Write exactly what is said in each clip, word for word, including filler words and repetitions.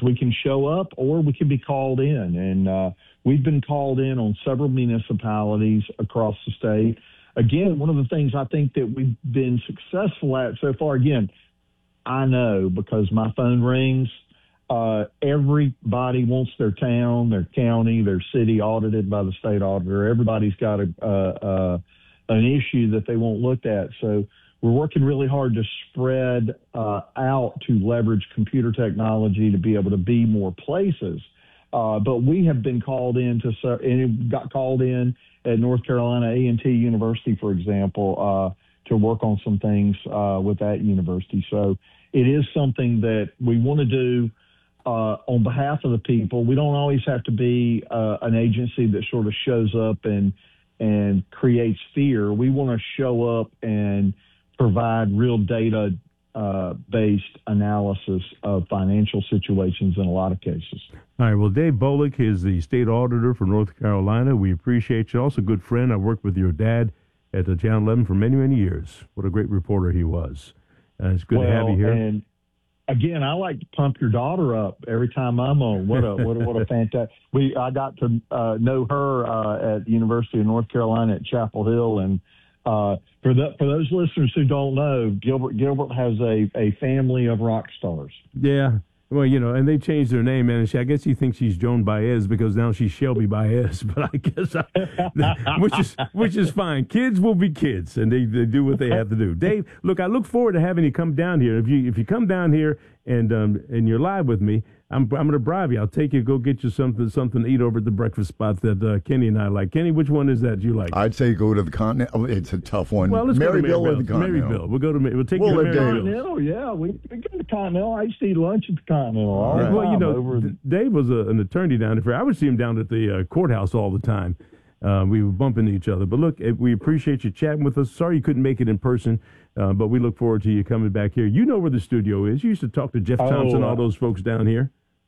we can show up or we can be called in. And uh, we've been called in on several municipalities across the state. Again, one of the things I think that we've been successful at so far, again, I know because my phone rings, uh, everybody wants their town, their county, their city audited by the state auditor. Everybody's got a, uh, uh, an issue that they want looked at. So we're working really hard to spread uh, out to leverage computer technology to be able to be more places. Uh, but we have been called in to, and it got called in at North Carolina A and T University, for example, uh, to work on some things uh, with that university. So it is something that we want to do uh, on behalf of the people. We don't always have to be uh, an agency that sort of shows up and and creates fear. We want to show up and provide real data uh, based analysis of financial situations in a lot of cases. All right. Well, Dave Bolick is the state auditor for North Carolina. We appreciate you. Also a good friend. I worked with your dad at the Channel eleven for many, many years. What a great reporter he was. Uh, it's good well, to have you here. And again, I like to pump your daughter up every time I'm on. What a what a, what a fantastic. We I got to uh, know her uh, at the University of North Carolina at Chapel Hill, and uh, for the for those listeners who don't know, Gilbert Gilbert has a, a family of rock stars. Yeah. Well, you know, and they changed their name, and she, I guess he thinks she's Joan Baez because now she's Shelby Baez. But I guess, I, which is which is fine. Kids will be kids, and they, they do what they have to do. Dave, look, I look forward to having you come down here. If you if you come down here and um and you're live with me, I'm I'm going to bribe you. I'll take you, go get you something something to eat over at the breakfast spot that uh, Kenny and I like. Kenny, which one is that you like? I'd say go to the Continental. It's a tough one. Well, let's Maryville go to or the Continental. Maryville. We'll go to we'll take We'll you to live there. Maryville. Continental, yeah, we, we go to Continental. I used to eat lunch at the Continental all the Well, time you know, over D- Dave was a, an attorney down there. I would see him down at the uh, courthouse all the time. Uh, we would bump into each other. But look, we appreciate you chatting with us. Sorry you couldn't make it in person, uh, but we look forward to you coming back here. You know where the studio is. You used to talk to Jeff Oh, Thompson, uh, all those folks down here.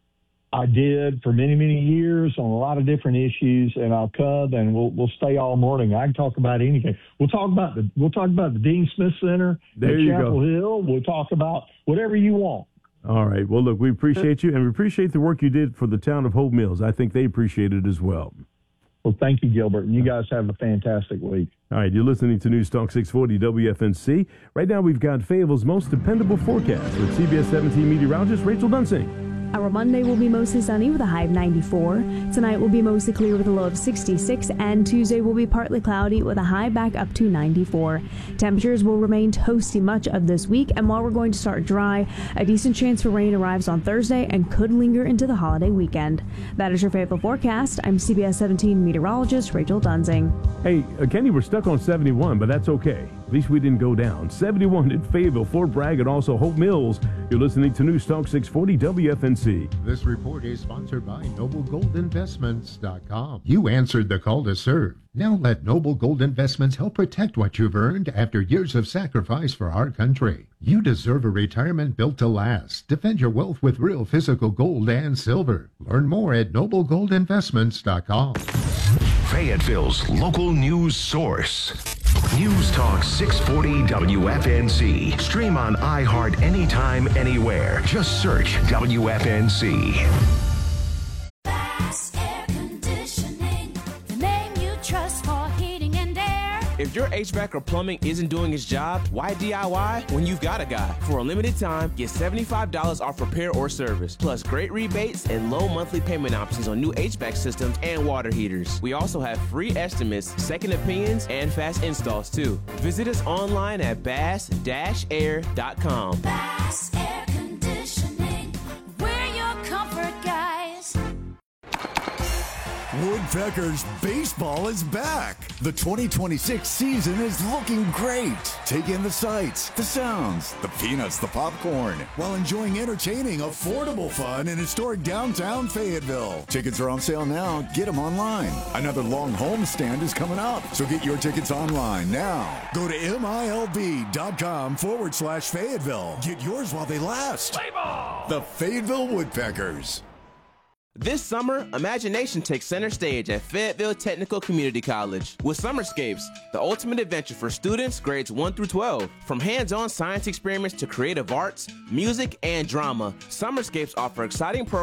I did for many, many years on a lot of different issues, and I'll come and we'll we'll stay all morning. I can talk about anything. We'll talk about the we'll talk about the Dean Smith Center There at you Chapel go. Hill. We'll talk about whatever you want. All right. Well, look, we appreciate you, and we appreciate the work you did for the town of Hope Mills. I think they appreciate it as well. Well, thank you, Gilbert, and you guys have a fantastic week. All right, you're listening to News Talk six forty W F N C. Right now, we've got Fayetteville's most dependable forecast with C B S seventeen meteorologist Rachel Dunsing. Our Monday will be mostly sunny with a high of ninety-four. Tonight will be mostly clear with a low of sixty-six, and Tuesday will be partly cloudy with a high back up to ninety-four. Temperatures will remain toasty much of this week, and while we're going to start dry, a decent chance for rain arrives on Thursday and could linger into the holiday weekend. That is your Fayetteville forecast. I'm C B S seventeen meteorologist Rachel Dunsing. Hey, uh, Kenny, we're stuck on seventy-one, but that's okay. At least we didn't go down. seventy-one in Fayetteville, Fort Bragg, and also Hope Mills. You're listening to News Talk six forty W F N C. This report is sponsored by Noble Gold Investments dot com. You answered the call to serve. Now let Noble Gold Investments help protect what you've earned after years of sacrifice for our country. You deserve a retirement built to last. Defend your wealth with real physical gold and silver. Learn more at Noble Gold Investments dot com. Fayetteville's local news source. News Talk six forty W F N C. Stream on iHeart anytime, anywhere. Just search W F N C. Bass Air Conditioning, the name you trust for heating and air. If your H V A C or plumbing isn't doing its job, why D I Y when you've got a guy? For a limited time, get seventy-five dollars off repair or service, plus great rebates and low monthly payment options on new H V A C systems and water heaters. We also have free estimates, second opinions, and fast installs too. Visit us online at bass dash air dot com. Bass Air Conditioning, we're your comfort guys. Woodpeckers baseball is back. The twenty twenty-six season is looking great. Take in the sights, the sounds, the peanuts, the popcorn, while enjoying entertaining, affordable fun in historic downtown Fayetteville. Tickets are on sale now. Get them online. Another long homestand is coming up, so get your tickets online now. Go to milb.com forward slash Fayetteville. Get yours while they last. Play ball! The Fayetteville Woodpeckers. This summer, imagination takes center stage at Fayetteville Technical Community College with Summerscapes, the ultimate adventure for students grades one through twelve. From hands-on science experiments to creative arts, music, and drama, Summerscapes offer exciting programs